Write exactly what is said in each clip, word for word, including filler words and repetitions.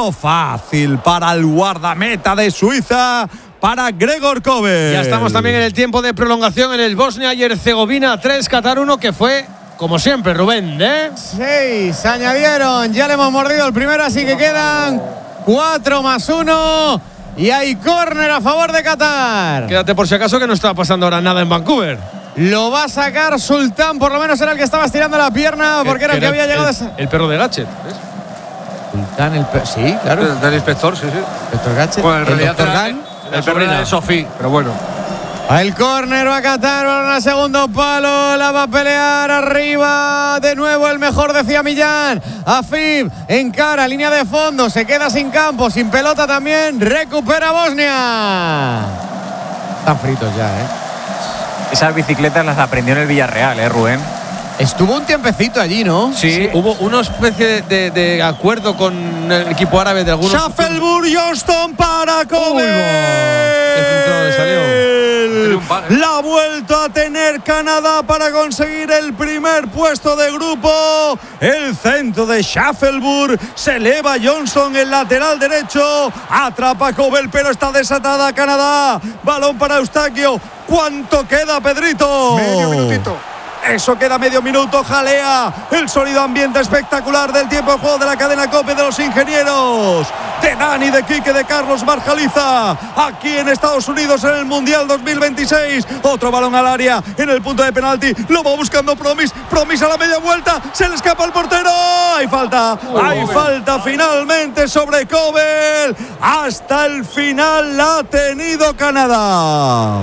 No fácil para el guardameta de Suiza, para Gregor Kobel. Ya estamos también en el tiempo de prolongación en el Bosnia y Herzegovina tres, Qatar uno, que fue, como siempre, Rubén, ¿eh? Seis añadieron, ya le hemos mordido el primero, así que quedan cuatro más uno. Y hay córner a favor de Qatar. Quédate por si acaso que no está pasando ahora nada en Vancouver. Lo va a sacar Sultán, por lo menos era el que estaba estirando la pierna, porque era el que había el, llegado. El, a... el perro de Gatchet, ¿ves? Sultán, el perro. Sí, claro. El, del inspector, sí, sí. Doctor Gatchet. Bueno, en realidad el era el, el perro de Sofía, pero bueno. El córner va a Qatar, balón al segundo palo, la va a pelear arriba, de nuevo el mejor, decía Millán. Afif encara, línea de fondo, se queda sin campo, sin pelota también, recupera Bosnia. Están fritos ya, ¿eh? Esas bicicletas las aprendió en el Villarreal, ¿eh, Rubén? Estuvo un tiempecito allí, ¿no? Sí, sí, hubo una especie de, de, de acuerdo con el equipo árabe de algunos. Schaffelburg, Johnston para Kobel. Qué centrado le salió. La ha vuelto a tener Canadá para conseguir el primer puesto de grupo. El centro de Schaffelburg, se eleva Johnson, el lateral derecho, atrapa Kobel, pero está desatada Canadá. Balón para Eustaquio. ¿Cuánto queda, Pedrito? Medio minutito. Eso queda medio minuto, jalea el sólido ambiente espectacular del tiempo de juego de la cadena COPE de los ingenieros, de Dani, de Quique, de Carlos Marjaliza, aquí en Estados Unidos en el Mundial dos mil veintiséis. Otro balón al área en el punto de penalti, lo va buscando Promis, Promis a la media vuelta, se le escapa al portero, hay falta, hay falta finalmente sobre Kobel. Hasta el final la ha tenido Canadá.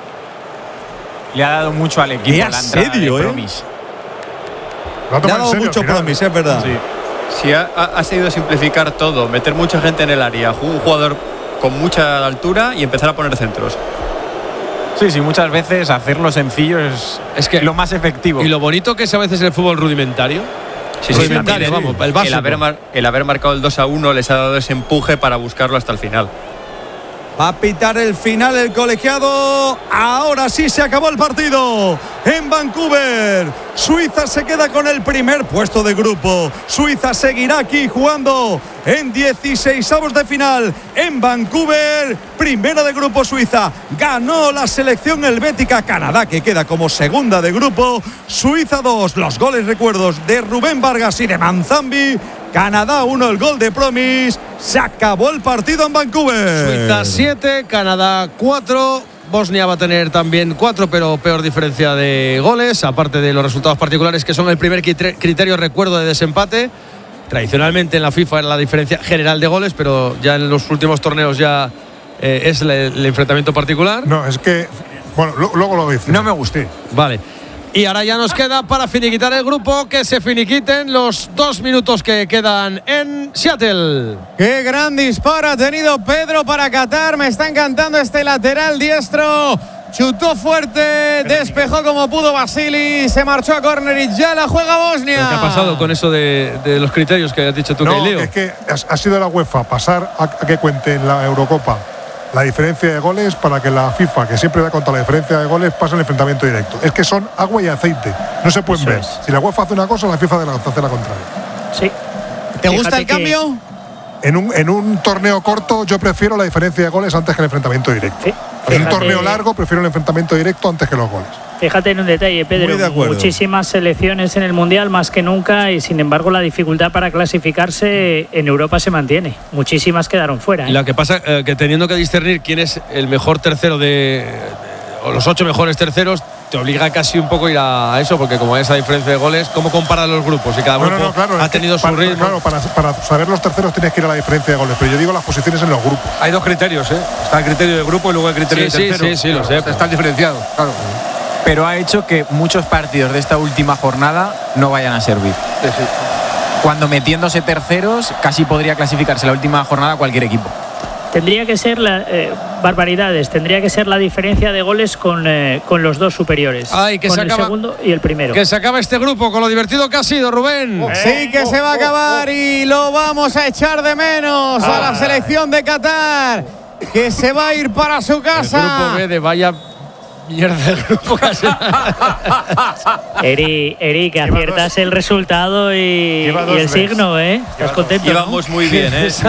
Le ha dado mucho al equipo Qué la entrada asedio, de ¿eh? Promis. Lo Le ha dado mucho Promis, es verdad. Sí. Sí, ha, ha sido simplificar todo, meter mucha gente en el área, un jugador con mucha altura y empezar a poner centros. Sí, sí, muchas veces hacerlo sencillo es, es que lo más efectivo. Y lo bonito que es a veces el fútbol rudimentario. Sí, sí, rudimentario, sí, vamos, el, el, haber mar, el haber marcado el dos a uno les ha dado ese empuje para buscarlo hasta el final. Va a pitar el final el colegiado. Ahora sí se acabó el partido en Vancouver. Suiza se queda con el primer puesto de grupo. Suiza seguirá aquí jugando en dieciseisavos de final en Vancouver. Primera de grupo Suiza. Ganó la selección helvética. Canadá, que queda como segunda de grupo. Suiza dos. Los goles, recuerdos, de Rubén Vargas y de Manzambi. Canadá uno, el gol de Promis. Se acabó el partido en Vancouver. Suiza siete, Canadá cuatro. Bosnia va a tener también cuatro, pero peor diferencia de goles, aparte de los resultados particulares, que son el primer criterio, recuerdo, de desempate. Tradicionalmente en la FIFA era la diferencia general de goles, pero ya en los últimos torneos ya eh, es el, el enfrentamiento particular. No, es que, bueno, lo, luego lo dice. No me gusté. Vale. Y ahora ya nos queda para finiquitar el grupo, que se finiquiten los dos minutos que quedan en Seattle. Qué gran disparo ha tenido Pedro para Qatar. Me está encantando este lateral diestro. Chutó fuerte, despejó como pudo Vasili, se marchó a córner y ya la juega Bosnia. ¿Qué ha pasado con eso de, de los criterios que has dicho tú, no, Leo? Es que ha sido la UEFA pasar a, a que cuente en la Eurocopa la diferencia de goles para que la FIFA, que siempre da contra la diferencia de goles, pase el enfrentamiento directo. Es que son agua y aceite, no se pueden Eso ver. Es. Si la UEFA hace una cosa, la FIFA hace la contraria. Sí. ¿Te gusta el que... cambio? En un, en un torneo corto yo prefiero la diferencia de goles antes que el enfrentamiento directo. Sí. En un torneo largo prefiero el enfrentamiento directo antes que los goles. Fíjate en un detalle, Pedro, muchísimas selecciones en el Mundial más que nunca y sin embargo la dificultad para clasificarse en Europa se mantiene. Muchísimas quedaron fuera. ¿eh? Lo que pasa eh, que teniendo que discernir quién es el mejor tercero de, o los ocho mejores terceros, te obliga casi un poco a ir a eso, porque como hay esa diferencia de goles, ¿cómo comparan los grupos? Y cada grupo no, no, claro, ha tenido su para, ritmo. Claro, para, para saber los terceros tienes que ir a la diferencia de goles, pero yo digo las posiciones en los grupos. Hay dos criterios, ¿eh? Está el criterio de grupo y luego el criterio sí, de tercero. Sí, sí, sí, lo sé. Están diferenciados, claro. Pero ha hecho que muchos partidos de esta última jornada no vayan a servir. Sí, sí. Cuando metiéndose terceros, casi podría clasificarse la última jornada cualquier equipo. Tendría que ser la, eh, barbaridades, tendría que ser la diferencia de goles con, eh, con los dos superiores. Ay, que con se el acaba, segundo y el primero. Que se acaba este grupo con lo divertido que ha sido, Rubén. Oh, sí, que oh, se va a acabar oh, oh. y lo vamos a echar de menos ah. a la selección de Qatar, que se va a ir para su casa. El grupo B de vaya mierda del grupo casi. Eri, Eri, que aciertas el resultado y, y el signo, ¿eh? Estás contento. Íbamos muy bien, ¿eh?